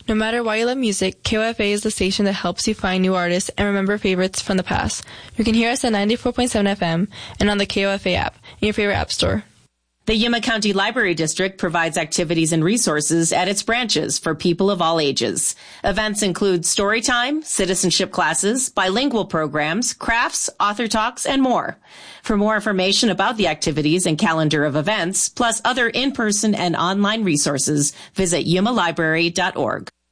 No matter why you love music, KOFA is the station that helps you find new artists and remember favorites from the past. You can hear us at 94.7 FM and on the KOFA app in your favorite app store. The Yuma County Library District provides activities and resources at its branches for people of all ages. Events include story time, citizenship classes, bilingual programs, crafts, author talks, and more. For more information about the activities and calendar of events, plus other in-person and online resources, visit yumalibrary.org.